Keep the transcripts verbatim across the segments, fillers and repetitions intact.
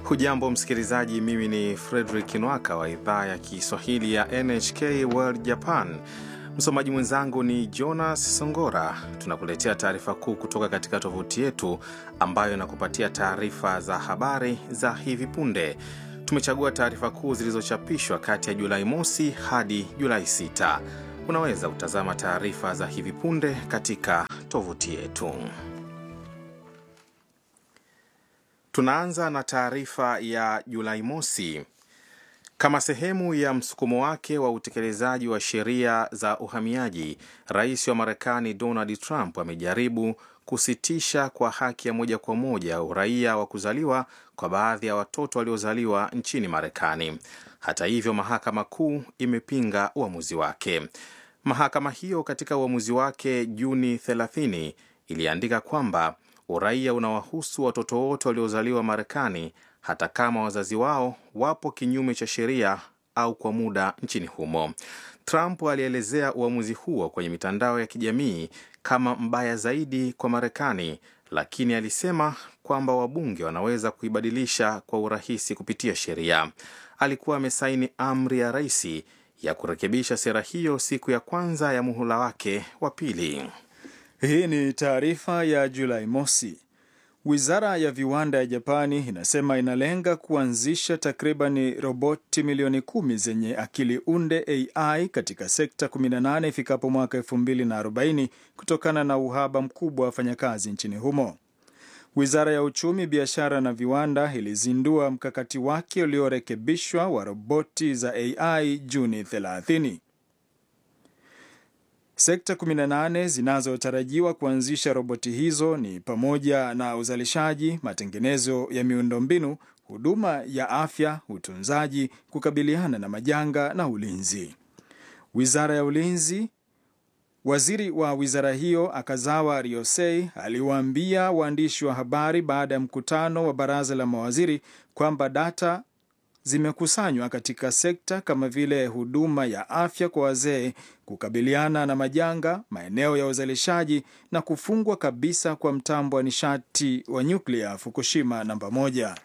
Hujambo msikilizaji, mimi ni Frederick Nwaka wa idhaa ya Kiswahili ya N H K World Japan. Msomaji mwenzangu ni Jonas Songora. Tunakuletea taarifa kuu kutoka katika tovuti yetu ambayo inakupatia taarifa za habari za hivi punde. Tumechagua taarifa kuu zilizochapishwa kati ya Julai mosi hadi Julai sita. Unaweza kutazama taarifa za hivi punde katika tovuti yetu. Tunaanza na taarifa ya Julai mosi. Kama sehemu ya msukumo wake wa utekelezaji wa sheria za uhamiaji, Rais wa Marekani Donald Trump amejaribu kusitisha kwa haki ya moja kwa moja uraia wa kuzaliwa kwa baadhi ya watoto waliozaliwa nchini Marekani. Hata hivyo, Mahakama Kuu imepinga uamuzi wake. Mahakama hiyo katika uamuzi wake Juni thelathini iliandika kwamba uraia unawahusu watoto wote waliozaliwa Marekani hata kama wazazi wao wapo kinyume cha sheria au kwa muda nchini humo. Trump alielezea uamuzi huo kwenye mitandao ya kijamii kama mbaya zaidi kwa Marekani, lakini alisema kwamba wabunge wanaweza kuibadilisha kwa urahisi kupitia sheria. Alikuwa amesaini amri ya rais ya kurekebisha sera hiyo siku ya kwanza ya muhula wake wa pili. Hii ni taarifa ya Julai mosi. Wizara ya viwanda ya Japani inasema inalenga kuanzisha takribani roboti milioni kumi zenye akili unde A I katika sekta kumi na nane ifikapo mwaka elfu mbili na arobaini kutokana na uhaba mkubwa wa wafanyakazi nchini humo. Wizara ya uchumi, biashara na viwanda ilizindua mkakati wake uliorekebishwa wa roboti za A I Juni thelathini. Sekta kumi na nane zinazotarajiwa kuanzisha roboti hizo ni pamoja na uzalishaji, matengenezo ya miundombinu, huduma ya afya, utunzaji, kukabiliana na majanga na ulinzi. Wizara ya ulinzi, waziri wa wizara hiyo Akazawa Ryosei aliwaambia waandishi wa habari baada ya mkutano wa baraza la mawaziri kwamba data zimekusanywa katika sekta kama vile huduma ya afya kwa wazee, kukabiliana na majanga, maeneo ya uzalishaji na kufungwa kabisa kwa mtambo wa nishati wa nyuklia Fukushima namba moja.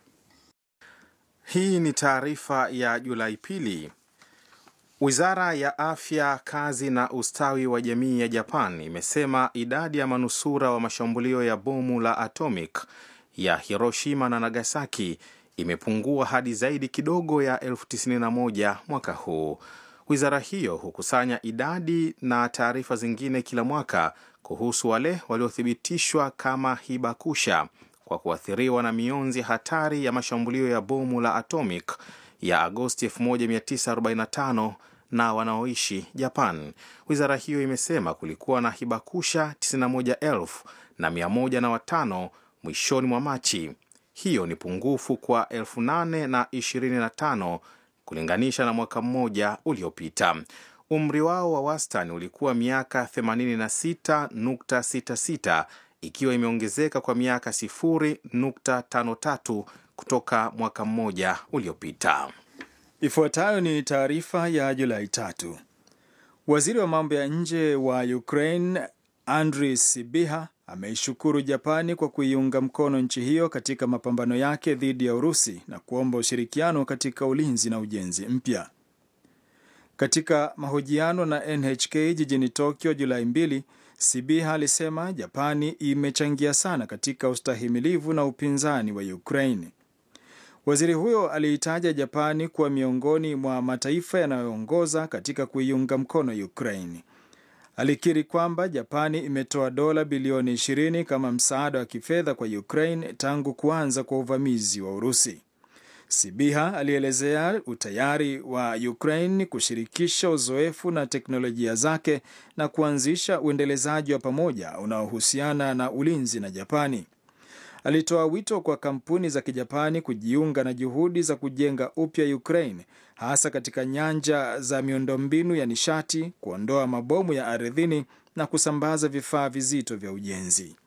Hii ni taarifa ya Julai pili. Wizara ya Afya, Kazi na Ustawi wa Jamii ya Japan imesema idadi ya manusura wa mashambulio ya bomu la atomic ya Hiroshima na Nagasaki imepungua hadi zaidi kidogo ya elfu tisini na moja mwaka huu. Wizara hiyo hukusanya idadi na taarifa zingine kila mwaka kuhusu wale waliothibitishwa kama hibakusha kwa kuathiriwa na mionzi hatari ya mashambulio ya bomu la atomic ya Agosti elfu moja mia tisa arobaini na tano na wanaoishi Japan. Wizara hiyo imesema kulikuwa na hibakusha tisini na moja elfu na mia moja na watano mwishoni mwa Machi. Hiyo ni pungufu kwa elfu nane na ishirini na tano kulinganisha na mwaka mmoja uliopita. Umri wao wa wastani ulikuwa miaka themanini na sita nukta sita sita, ikiwa imeongezeka kwa miaka sifuri nukta tano tatu kutoka mwaka mmoja uliopita. Ifuatayo ni taarifa ya Julai tatu. Waziri wa mambo ya nje wa Ukraine Andriy Sybiha ameishukuru Japani kwa kuiunga mkono nchi hiyo katika mapambano yake dhidi ya Urusi na kuomba ushirikiano katika ulinzi na ujenzi mpya. Katika mahojiano na N H K jijini Tokyo Julai mbili, Sybiha alisema Japani imechangia sana katika ustahimilivu na upinzani wa Ukraine. Waziri huyo aliitaja Japani kuwa miongoni mwa mataifa yanayoongoza katika kuiunga mkono Ukraine. Alikiri kwamba Japani imetoa dola bilioni ishirini kama msaada wa kifedha kwa Ukraine tangu kuanza kwa uvamizi wa Urusi. Sybiha alielezea utayari wa Ukraine kushirikisha uzoefu na teknolojia zake na kuanzisha uendelezaji wa pamoja unaohusiana na ulinzi na Japani. Alitoa wito kwa kampuni za Kijapani kujiunga na juhudi za kujenga upya Ukraine, hasa katika nyanja za miundombinu ya nishati, kuondoa mabomu ya ardhini na kusambaza vifaa vizito vya ujenzi.